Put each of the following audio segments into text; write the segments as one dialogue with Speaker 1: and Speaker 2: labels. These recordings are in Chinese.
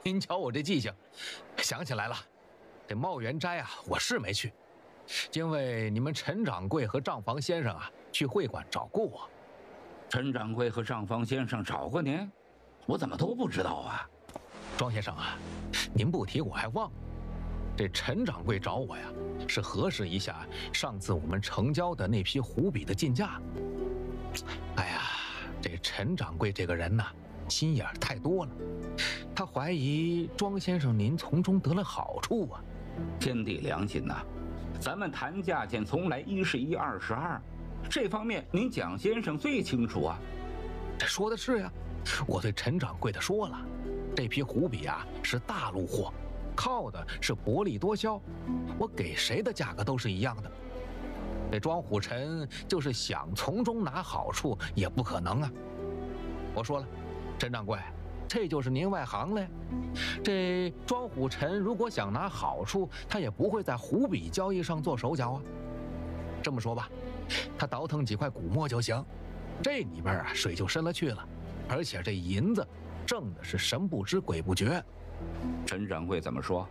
Speaker 1: 您瞧我这记性，想起来了，这茂源斋啊，我是没去，因为你们陈掌柜和账房先生啊去会馆找过我。
Speaker 2: 陈掌柜和账房先生找过您？我怎么都不知道啊？
Speaker 1: 庄先生啊，您不提我还忘了，这陈掌柜找我呀，是核实一下上次我们成交的那批湖笔的进价。哎呀，这陈掌柜这个人呐，心眼太多了，他怀疑庄先生您从中得了好处啊。
Speaker 2: 天地良心呐，咱们谈价钱从来一是一，二是二，这方面您蒋先生最清楚啊。
Speaker 1: 这说的是呀，我对陈掌柜的说了，这批湖笔啊是大陆货，靠的是薄利多销，我给谁的价格都是一样的。这庄虎臣就是想从中拿好处也不可能啊。我说了，陈掌柜，这就是您外行了。这庄虎臣如果想拿好处，他也不会在湖笔交易上做手脚啊。这么说吧，他倒腾几块古墨就行，这里边啊水就深了去了，而且这银子挣的是神不知鬼不觉。
Speaker 2: 陈掌柜怎么说？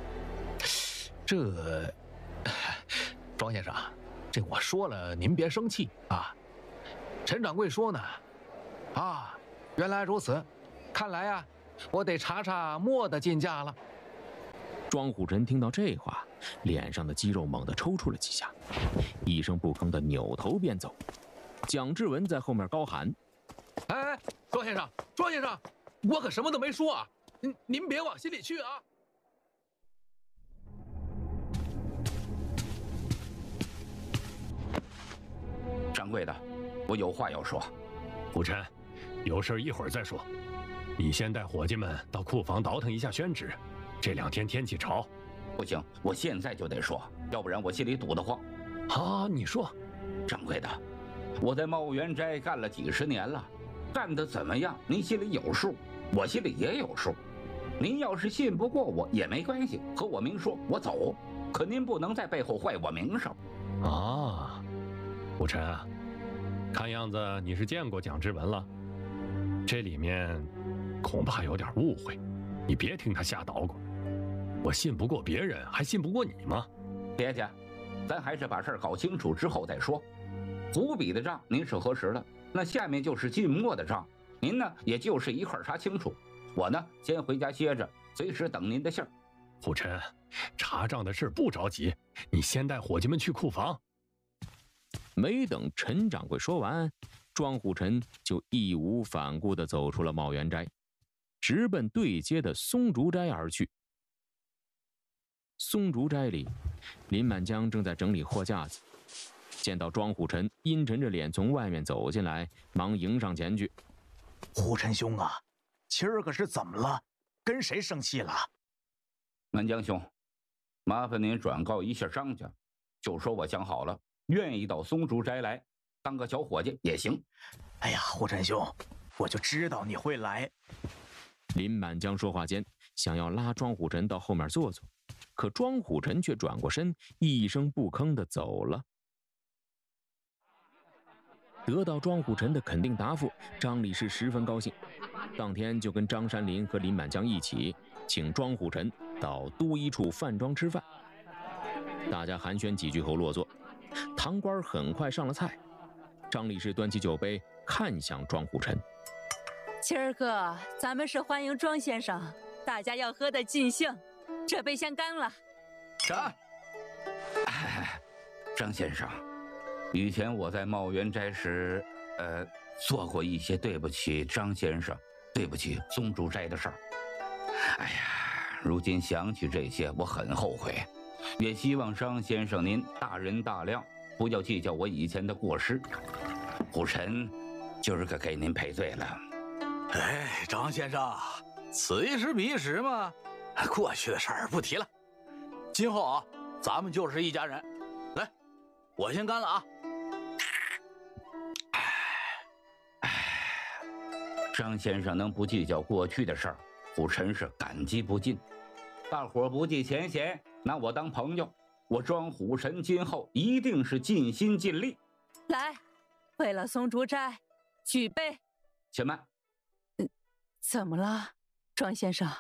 Speaker 1: 这庄先生，这我说了您别生气啊。陈掌柜说呢，啊，原来如此，看来呀，我得查查墨的进价了。
Speaker 3: 庄虎臣听到这话，脸上的肌肉猛地抽搐了几下，一声不吭地扭头便走。蒋志文在后面高喊：“
Speaker 1: 哎，庄先生，庄先生，我可什么都没说啊，您别往心里去啊。”
Speaker 2: 掌柜的，我有话要说。
Speaker 4: 虎臣，有事一会儿再说。你先带伙计们到库房倒腾一下宣纸。这2天天气潮，
Speaker 2: 不行，我现在就得说，要不然我心里堵得慌。
Speaker 4: 好，你说。
Speaker 2: 掌柜的，我在茂源斋干了几十年了，干得怎么样？您心里有数，我心里也有数。您要是信不过我也没关系，和我明说，我走。可您不能在背后坏我名声。
Speaker 4: 啊，虎臣啊，看样子你是见过蒋志文了，这里面恐怕有点误会，你别听他瞎捣鼓。我信不过别人，还信不过你吗？
Speaker 2: 别介，咱还是把事儿搞清楚之后再说。湖笔的账您是核实了，那下面就是进墨的账，您呢也就是一块查清楚。我呢先回家歇着，随时等您的信儿。
Speaker 4: 虎臣，查账的事不着急，你先带伙计们去库房。
Speaker 3: 没等陈掌柜说完，庄虎臣就义无反顾地走出了茂源斋，直奔对街的松竹斋而去。松竹斋里，林满江正在整理货架子，见到庄虎臣阴沉着脸从外面走进来，忙迎上前去：“
Speaker 5: 虎臣兄啊，今儿个是怎么了？跟谁生气了？”
Speaker 2: 满江兄，麻烦您转告一下张家，就说我想好了，愿意到松竹斋来当个小伙计也行。
Speaker 5: 哎呀，虎臣兄，我就知道你会来。
Speaker 3: 林满江说话间，想要拉庄虎臣到后面坐坐，可庄虎臣却转过身，一声不吭地走了。得到庄虎臣的肯定答复，张理事十分高兴，当天就跟张山林和林满江一起请庄虎臣到都一处饭庄吃饭。大家寒暄几句后落座，堂倌很快上了菜。张理事端起酒杯看向庄虎臣：“
Speaker 6: 今儿个咱们是欢迎庄先生，大家要喝得尽兴，这杯先干了。”
Speaker 2: 干！张先生，以前我在茂源斋时，做过一些对不起张先生、对不起松竹斋的事儿。哎呀，如今想起这些，我很后悔，也希望张先生您大人大量，不要计较我以前的过失。虎臣今儿个给您赔罪了。
Speaker 5: 哎，张先生，此一时彼一时嘛，过去的事儿不提了。今后啊，咱们就是一家人。来，我先干了啊。
Speaker 2: 张先生能不计较过去的事儿，虎臣是感激不尽。大伙不计前嫌，拿我当朋友，我庄虎臣今后一定是尽心尽力。
Speaker 6: 来，为了松竹斋，举杯。
Speaker 2: 且慢。
Speaker 6: 怎么了，庄先生？